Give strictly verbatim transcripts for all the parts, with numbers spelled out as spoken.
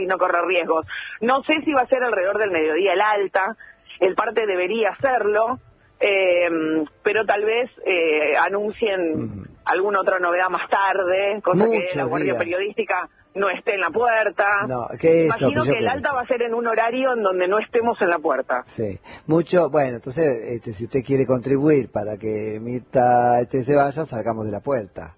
y no correr riesgos. No sé si va a ser alrededor del mediodía el alta, el parte debería hacerlo, eh, pero tal vez eh, anuncien mm. alguna otra novedad más tarde, cosa Muchos que la guardia días. periodística no esté en la puerta. No, ¿qué es Imagino eso? que el alta va a ser en un horario en donde no estemos en la puerta. Sí, mucho, bueno, entonces, este, si usted quiere contribuir para que Mirta este, se vaya, salgamos de la puerta.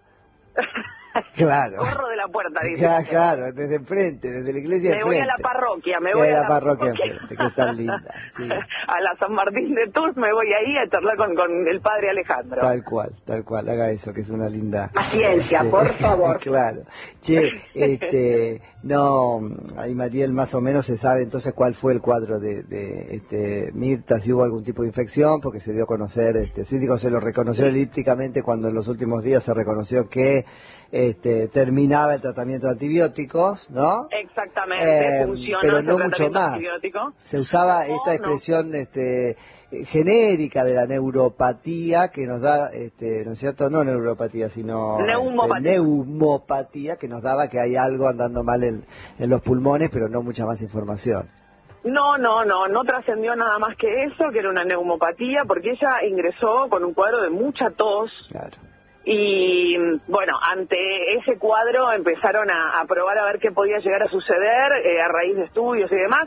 Claro. Corro de la puerta, dice. Claro, claro, desde enfrente, desde la iglesia Me enfrente. voy a la parroquia, me voy a la, la parroquia enfrente, que tan linda. Sí. A la San Martín de Tours me voy ahí a charlar con, con el padre Alejandro. Tal cual, tal cual, haga eso, que es una linda... Paciencia, este, por favor. Claro. Che, este, no, ahí Mariel más o menos se sabe entonces cuál fue el cuadro de, de este, Mirta, si hubo algún tipo de infección, porque se dio a conocer, este, sí, digo, se lo reconoció elípticamente cuando en los últimos días se reconoció que Este, terminaba el tratamiento de antibióticos, ¿no? Exactamente, eh, funcionó pero no mucho más. Antibiótico. Se usaba no, esta expresión, no. este, genérica de la neuropatía que nos da, este, ¿no es cierto? No neuropatía, sino neumopatía. Este, neumopatía que nos daba que hay algo andando mal en, en los pulmones, pero no mucha más información. No, no, no, no trascendió nada más que eso, que era una neumopatía, porque ella ingresó con un cuadro de mucha tos. Claro. Y bueno, ante ese cuadro empezaron a, a probar a ver qué podía llegar a suceder eh, a raíz de estudios y demás.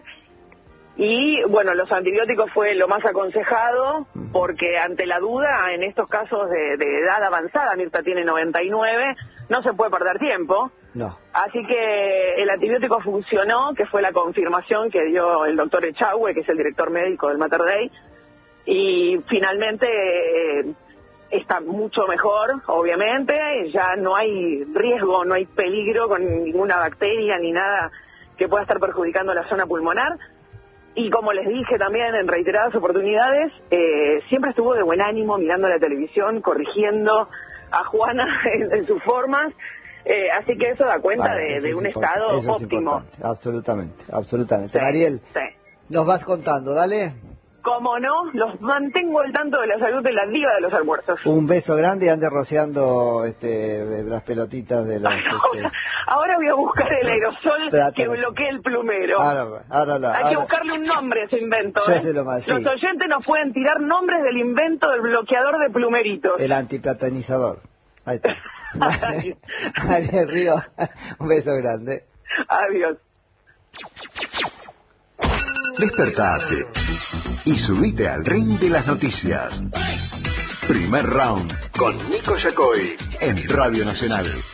Y bueno, los antibióticos fue lo más aconsejado, porque ante la duda, en estos casos de, de edad avanzada, Mirta tiene noventa y nueve, no se puede perder tiempo. No. Así que el antibiótico funcionó, que fue la confirmación que dio el doctor Echagüe, que es el director médico del Mater Dei, y finalmente... Eh, está mucho mejor, obviamente, ya no hay riesgo, no hay peligro con ninguna bacteria ni nada que pueda estar perjudicando la zona pulmonar. Y como les dije también en reiteradas oportunidades, eh, siempre estuvo de buen ánimo mirando la televisión, corrigiendo a Juana en, en sus formas, eh, así que eso da cuenta vale, de, de un estado eso óptimo. Es absolutamente, absolutamente. Sí, Mariel, sí. Nos vas contando, dale. Como no, los mantengo al tanto de la salud de la diva de los almuerzos. Un beso grande y ande rociando este, las pelotitas de los... Ahora, este... ahora voy a buscar el aerosol Trata que bloquee el plumero. Ahora, ahora, ahora, Hay ahora. que buscarle un nombre a ese invento. Yo ¿eh? se lo más, sí. Los oyentes nos pueden tirar nombres del invento del bloqueador de plumeritos. El antiplatonizador. Ahí está. Ariel Río, un beso grande. Adiós. Despertate y subite al ring de las noticias. Primer round con Nico Yacoy en Radio Nacional.